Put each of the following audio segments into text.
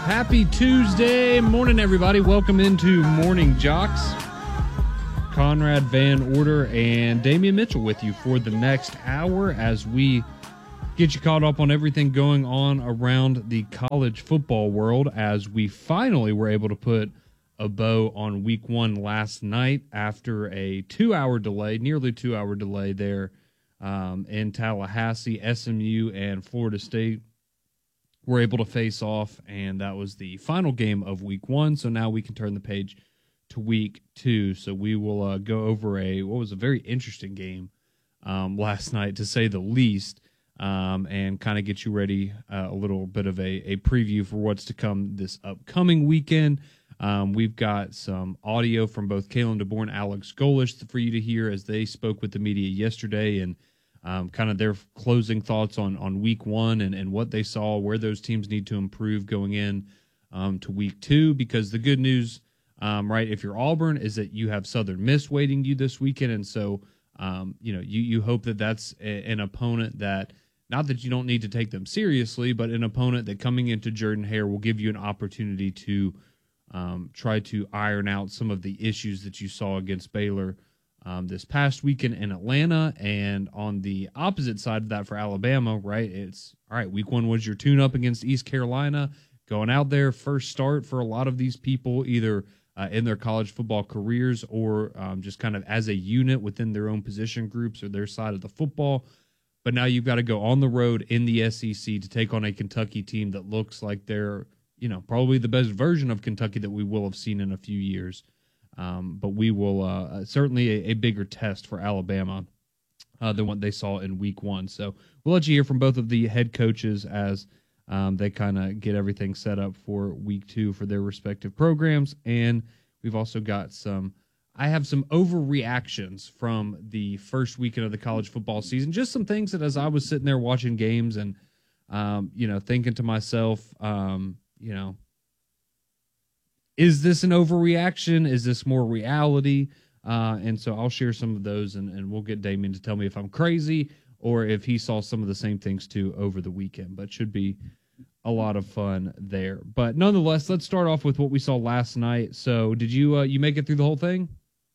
Happy Tuesday morning, everybody. Welcome into Morning Jocks. Conrad Van Order and Damian Mitchell with you for the next hour as we get you caught up on everything going on around the college football world, as we finally were able to put a bow on week one last night after a nearly 2 hour delay there in Tallahassee. SMU and Florida State were able to face off, and that was the final game of week one. So now we can turn the page to week two. So we will go over what was a very interesting game last night, to say the least, and kind of get you ready, a little bit of a preview for what's to come this upcoming weekend. We've got some audio from both Kalen DeBoer and Alex Golesh for you to hear as they spoke with the media yesterday, and kind of their closing thoughts on week one and what they saw, where those teams need to improve going in to week two. Because the good news, right, if you're Auburn, is that you have Southern Miss waiting you this weekend. And so, you hope that that's an opponent that, not that you don't need to take them seriously, but an opponent that coming into Jordan-Hare will give you an opportunity to try to iron out some of the issues that you saw against Baylor this past weekend in Atlanta. And on the opposite side of that for Alabama, right, it's, all right, week one was your tune-up against East Carolina, going out there, first start for a lot of these people, either in their college football careers or just kind of as a unit within their own position groups or their side of the football. But now you've got to go on the road in the SEC to take on a Kentucky team that looks like they're, probably the best version of Kentucky that we will have seen in a few years. But we will certainly a bigger test for Alabama than what they saw in week one. So we'll let you hear from both of the head coaches as they kind of get everything set up for week two for their respective programs. And we've also got I have some overreactions from the first weekend of the college football season. Just some things that as I was sitting there watching games and, thinking to myself, is this an overreaction? Is this more reality? And so I'll share some of those, and we'll get Damian to tell me if I'm crazy or if he saw some of the same things too over the weekend. But should be a lot of fun there. But nonetheless, let's start off with what we saw last night. So did you make it through the whole thing?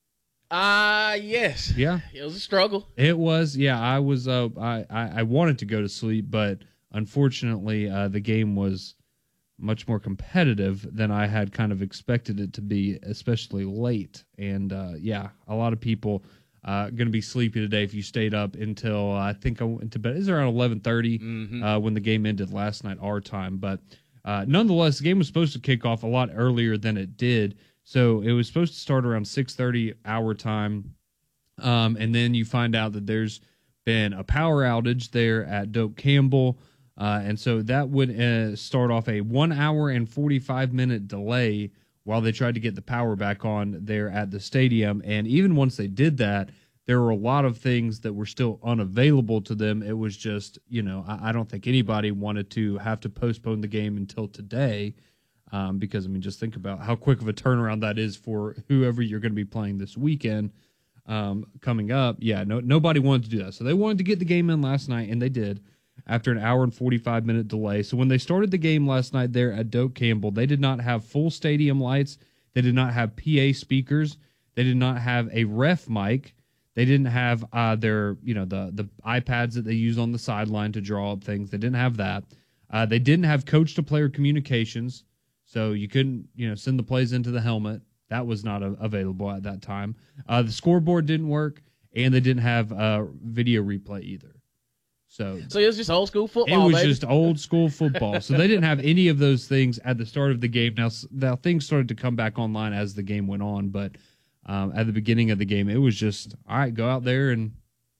Yes. Yeah. It was a struggle. It was. Yeah, I was. I wanted to go to sleep, but unfortunately, the game was much more competitive than I had kind of expected it to be, especially late. And a lot of people going to be sleepy today if you stayed up until I think I went to bed. It was around 11:30 when the game ended last night, our time. But nonetheless, the game was supposed to kick off a lot earlier than it did. So it was supposed to start around 6:30 our time. And then you find out that there's been a power outage there at Doak Campbell. And so that would start off a 1 hour and 45-minute delay while they tried to get the power back on there at the stadium. And even once they did that, there were a lot of things that were still unavailable to them. It was just, I don't think anybody wanted to have to postpone the game until today. Because, just think about how quick of a turnaround that is for whoever you're going to be playing this weekend coming up. Yeah, nobody wanted to do that. So they wanted to get the game in last night, and they did after an hour and 45-minute delay. So when they started the game last night there at Doak Campbell, they did not have full stadium lights. They did not have PA speakers. They did not have a ref mic. They didn't have their, the iPads that they use on the sideline to draw up things. They didn't have that. They didn't have coach-to-player communications. So you couldn't, send the plays into the helmet. That was not available at that time. The scoreboard didn't work, and they didn't have video replay either. So it was just old school football. It was just old school football. So they didn't have any of those things at the start of the game. Now things started to come back online as the game went on, but at the beginning of the game, it was just, all right, go out there and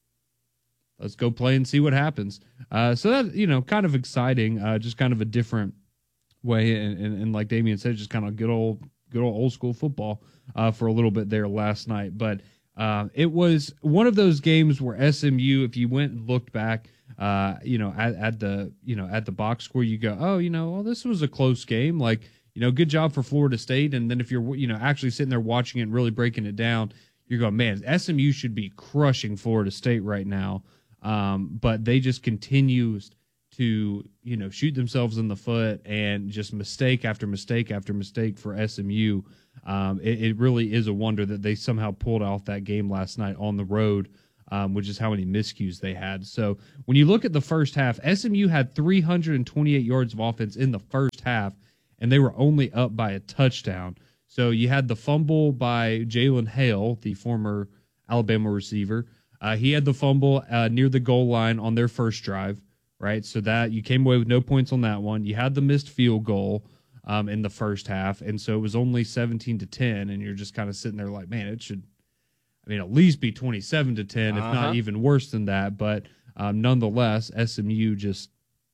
let's go play and see what happens. So that, kind of exciting, just kind of a different way, and like Damian said, just kind of good old old school football for a little bit there last night. But it was one of those games where SMU, if you went and looked back, at the box score, you go, well, this was a close game. Like, good job for Florida State. And then if you're, actually sitting there watching it and really breaking it down, you're going, man, SMU should be crushing Florida State right now. But they just continue to, shoot themselves in the foot, and just mistake after mistake after mistake for SMU. It really is a wonder that they somehow pulled off that game last night on the road, which is how many miscues they had. So when you look at the first half, SMU had 328 yards of offense in the first half, and they were only up by a touchdown. So you had the fumble by Jalen Hale, the former Alabama receiver. He had the fumble near the goal line on their first drive, right? So that you came away with no points on that one. You had the missed field goal in the first half, and so it was only 17-10, and you're just kind of sitting there like, man, it should, at least be 27-10, if not even worse than that. But nonetheless, SMU just,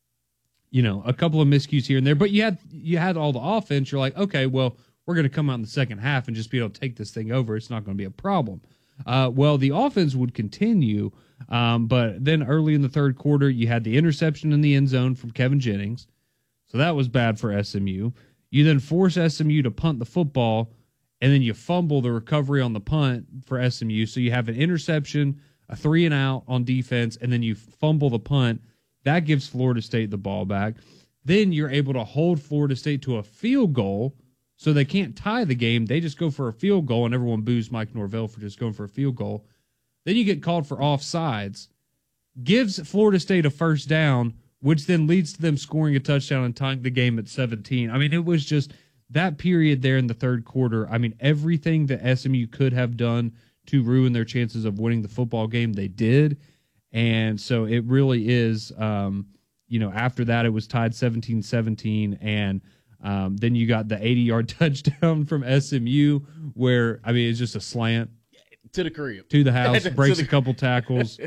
a couple of miscues here and there. But you had all the offense. You're like, okay, well, we're going to come out in the second half and just be able to take this thing over. It's not going to be a problem. Well, the offense would continue, but then early in the third quarter, you had the interception in the end zone from Kevin Jennings. So that was bad for SMU. You then force SMU to punt the football, and then you fumble the recovery on the punt for SMU. So you have an interception, a 3-and-out on defense, and then you fumble the punt. That gives Florida State the ball back. Then you're able to hold Florida State to a field goal, so they can't tie the game. They just go for a field goal, and everyone boos Mike Norvell for just going for a field goal. Then you get called for offsides, gives Florida State a first down, which then leads to them scoring a touchdown and tying the game at 17. It was just that period there in the third quarter. Everything that SMU could have done to ruin their chances of winning the football game, they did. And so it really is, after that it was tied 17-17, and then you got the 80-yard touchdown from SMU where, it's just a slant. To the crib. To the house, breaks a couple tackles.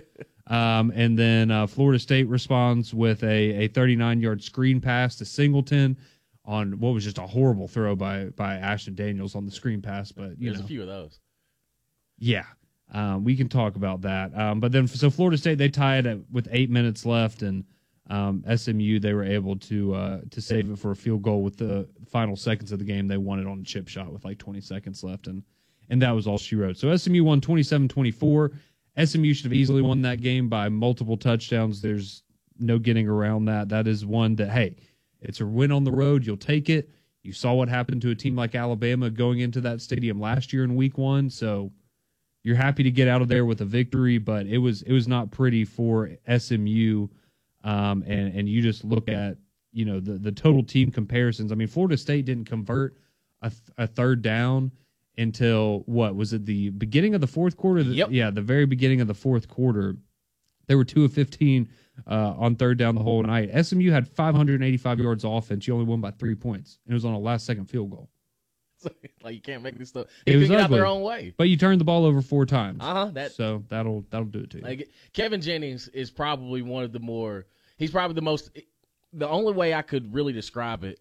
And then Florida State responds with a 39-yard screen pass to Singleton on what was just a horrible throw by Ashton Daniels on the screen pass. But there's a few of those. Yeah, we can talk about that. But then, so Florida State, they tied it with 8 minutes left, and SMU, they were able to save it for a field goal with the final seconds of the game. They won it on a chip shot with like 20 seconds left, and that was all she wrote. So SMU won 27-24. SMU should have easily won that game by multiple touchdowns. There's no getting around that. That is one that, hey, it's a win on the road. You'll take it. You saw what happened to a team like Alabama going into that stadium last year in week 1. So you're happy to get out of there with a victory, but it was not pretty for SMU. And you just look at, the total team comparisons. Florida State didn't convert a third down until, what was it, the beginning of the fourth quarter? Yep. Yeah, the very beginning of the fourth quarter. They were 2 of 15 on third down the whole night. SMU had 585 yards offense. You only won by 3 points, and it was on a last-second field goal. Like, you can't make this stuff. It was get ugly, out their own way. but you turned the ball over 4 times. So that'll do it to you. Like, Kevin Jennings is probably one of the more. He's probably the most. The only way I could really describe it,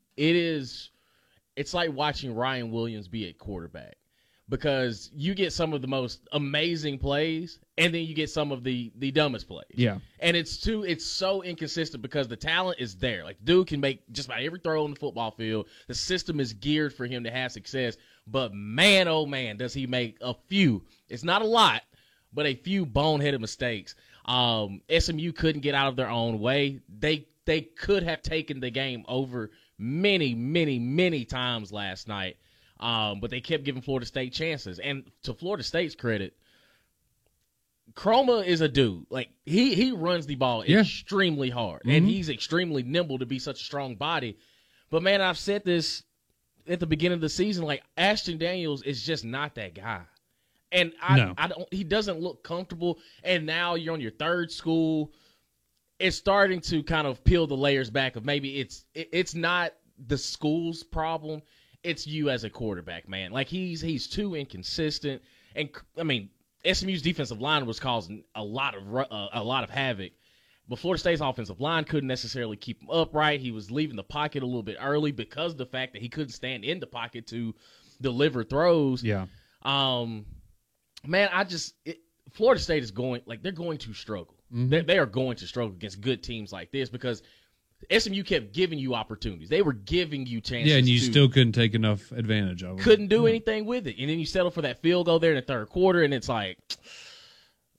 it's like watching Ryan Williams be a quarterback, because you get some of the most amazing plays, and then you get some of the dumbest plays. Yeah. And it's so inconsistent because the talent is there. Like, dude can make just about every throw on the football field. The system is geared for him to have success. But man, oh man, does he make a few. It's not a lot, but a few boneheaded mistakes. SMU couldn't get out of their own way. They could have taken the game over many, many, many times last night. But they kept giving Florida State chances. And to Florida State's credit, Chroma is a dude. Like, he runs the ball extremely hard, and he's extremely nimble to be such a strong body. But, man, I've said this at the beginning of the season, like, Ashton Daniels is just not that guy. And he doesn't look comfortable. And now you're on your third school. It's starting to kind of peel the layers back of maybe it's not the school's problem. It's you as a quarterback, man. Like, he's too inconsistent. And SMU's defensive line was causing a lot of havoc. But Florida State's offensive line couldn't necessarily keep him upright. He was leaving the pocket a little bit early because of the fact that he couldn't stand in the pocket to deliver throws. Yeah. Man, Florida State is they're going to struggle. Mm-hmm. They are going to struggle against good teams like this because SMU kept giving you opportunities. They were giving you chances. Yeah, and you still couldn't take enough advantage of it. Couldn't do anything with it. And then you settle for that field goal there in the third quarter, and it's like,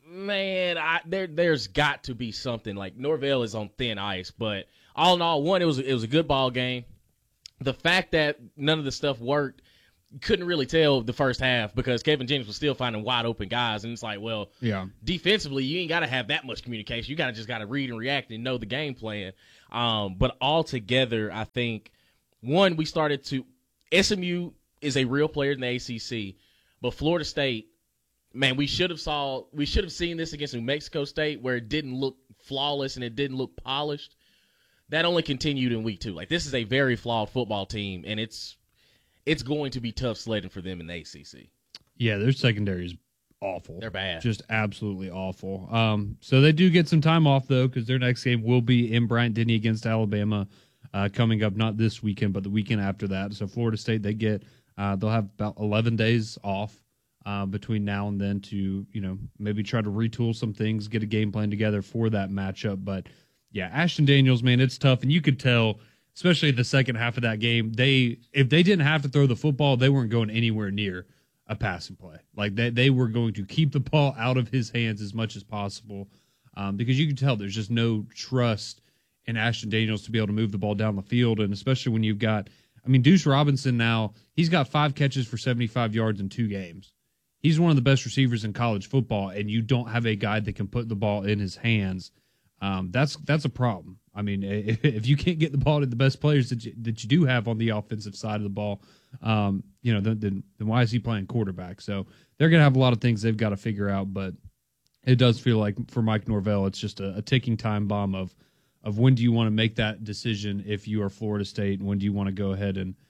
Man, there's got to be something. Like, Norvell is on thin ice, but all in all, one, it was a good ball game. The fact that none of the stuff worked, couldn't really tell the first half because Kevin Jennings was still finding wide open guys, and it's like, well, yeah, defensively you ain't got to have that much communication. You just got to read and react and know the game plan. But altogether, I think one, we started to SMU is a real player in the ACC, but Florida State, man, we should have seen this against New Mexico State where it didn't look flawless and it didn't look polished. That only continued in week 2. Like, this is a very flawed football team, and it's going to be tough sledding for them in the ACC. Yeah, their secondary is awful. They're bad. Just absolutely awful. So they do get some time off, though, because their next game will be in Bryant-Denny against Alabama coming up, not this weekend, but the weekend after that. So Florida State, they'll have about 11 days off between now and then to, maybe try to retool some things, get a game plan together for that matchup. But, yeah, Ashton Daniels, man, it's tough. And you could tell, especially the second half of that game, if they didn't have to throw the football, they weren't going anywhere near a passing play. Like, they were going to keep the ball out of his hands as much as possible because you can tell there's just no trust in Ashton Daniels to be able to move the ball down the field, and especially when you've got Deuce Robinson now, he's got 5 catches for 75 yards in 2 games. He's one of the best receivers in college football, and you don't have a guy that can put the ball in his hands. That's a problem. If you can't get the ball to the best players that you do have on the offensive side of the ball, then why is he playing quarterback? So they're going to have a lot of things they've got to figure out, but it does feel like for Mike Norvell, it's just a ticking time bomb of when do you want to make that decision if you are Florida State, and when do you want to go ahead and,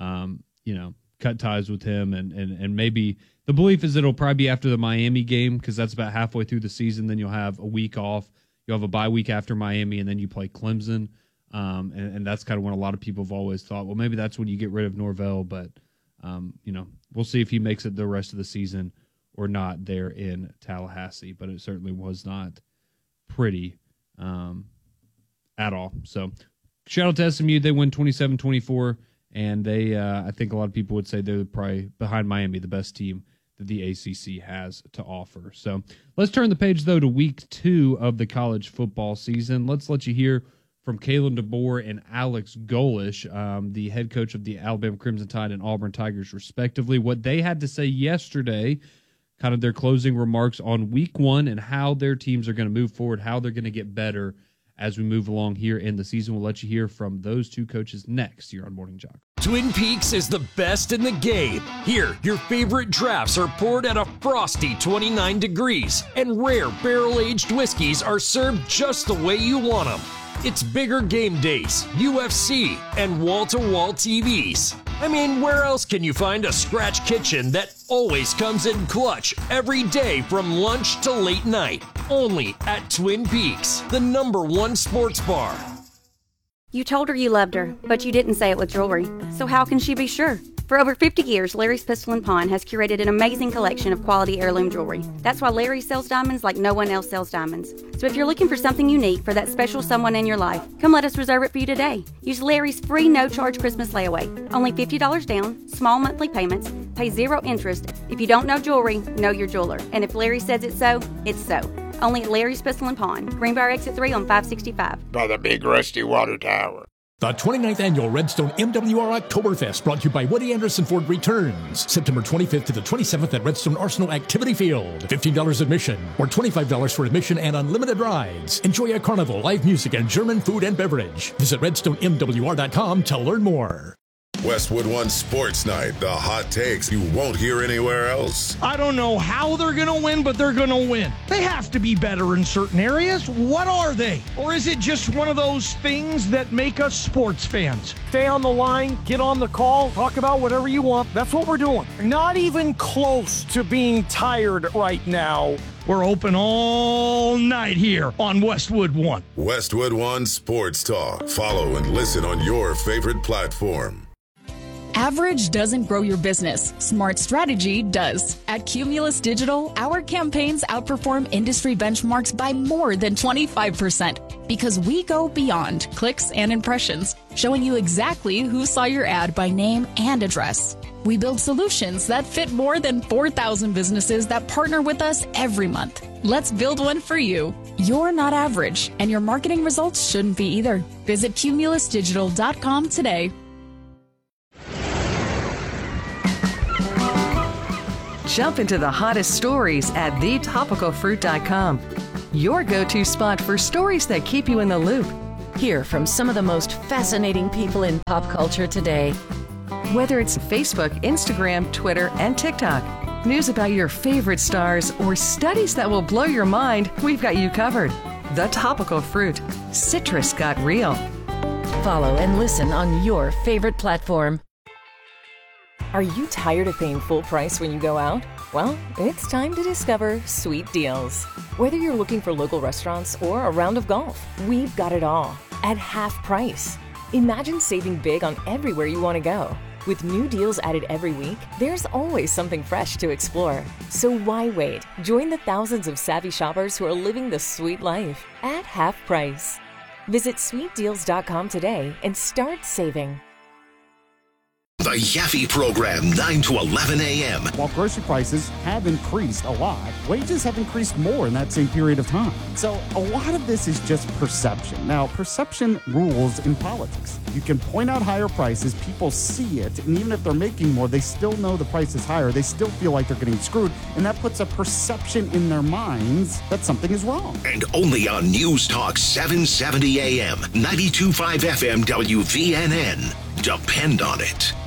cut ties with him. And maybe the belief is that it'll probably be after the Miami game because that's about halfway through the season. Then you'll have a week off. You'll have a bye week after Miami, and then you play Clemson. And that's kind of when a lot of people have always thought, well, maybe that's when you get rid of Norvell. But, we'll see if he makes it the rest of the season or not there in Tallahassee. But it certainly was not pretty at all. So shout out to SMU. They win 27-24, and they I think a lot of people would say they're probably behind Miami, the best team that the ACC has to offer. So let's turn the page, though, to week 2 of the college football season. Let's let you hear from Kalen DeBoer and Alex Golesh, the head coach of the Alabama Crimson Tide and Auburn Tigers, respectively, what they had to say yesterday, kind of their closing remarks on week 1 and how their teams are going to move forward, how they're going to get better as we move along here in the season. We'll let you hear from those 2 coaches next here on Morning Jock. Twin Peaks is the best in the game. Here, your favorite drafts are poured at a frosty 29 degrees, and rare barrel-aged whiskeys are served just the way you want them. It's bigger game days, UFC, and wall-to-wall TVs. Where else can you find a scratch kitchen that always comes in clutch every day from lunch to late night? Only at Twin Peaks, the #1 sports bar. You told her you loved her, but you didn't say it with jewelry. So how can she be sure? For over 50 years, Larry's Pistol & Pawn has curated an amazing collection of quality heirloom jewelry. That's why Larry sells diamonds like no one else sells diamonds. So if you're looking for something unique for that special someone in your life, come let us reserve it for you today. Use Larry's free no-charge Christmas layaway. Only $50 down, small monthly payments, pay 0 interest. If you don't know jewelry, know your jeweler. And if Larry says it's so, it's so. Only at Larry's Pistol & Pawn, Greenbrier Exit 3 on 565. By the big rusty water tower. The 29th Annual Redstone MWR Oktoberfest, brought to you by Woody Anderson Ford, returns September 25th to the 27th at Redstone Arsenal Activity Field. $15 admission or $25 for admission and unlimited rides. Enjoy a carnival, live music, and German food and beverage. Visit RedstoneMWR.com to learn more. Westwood One Sports Night, the hot takes you won't hear anywhere else. I don't know how they're going to win, but they're going to win. They have to be better in certain areas. What are they? Or is it just one of those things that make us sports fans? Stay on the line, get on the call, talk about whatever you want. That's what we're doing. Not even close to being tired right now. We're open all night here on Westwood One. Westwood One Sports Talk. Follow and listen on your favorite platform. Average doesn't grow your business. Smart strategy does. At Cumulus Digital, our campaigns outperform industry benchmarks by more than 25% because we go beyond clicks and impressions, showing you exactly who saw your ad by name and address. We build solutions that fit more than 4,000 businesses that partner with us every month. Let's build one for you. You're not average, and your marketing results shouldn't be either. Visit cumulusdigital.com today. Jump into the hottest stories at thetopicalfruit.com. Your go-to spot for stories that keep you in the loop. Hear from some of the most fascinating people in pop culture today. Whether it's Facebook, Instagram, Twitter, and TikTok, news about your favorite stars, or studies that will blow your mind, we've got you covered. The Topical Fruit. Citrus got real. Follow and listen on your favorite platform. Are you tired of paying full price when you go out? Well, it's time to discover Sweet Deals. Whether you're looking for local restaurants or a round of golf, we've got it all at half price. Imagine saving big on everywhere you want to go. With new deals added every week, there's always something fresh to explore. So why wait? Join the thousands of savvy shoppers who are living the sweet life at half price. Visit sweetdeals.com today and start saving. The Yaffe Program, 9 to 11 a.m. While grocery prices have increased a lot, wages have increased more in that same period of time. So a lot of this is just perception. Now, perception rules in politics. You can point out higher prices, people see it, and even if they're making more, they still know the price is higher. They still feel like they're getting screwed, and that puts a perception in their minds that something is wrong. And only on News Talk 770 a.m., 92.5 FM WVNN. Depend on it.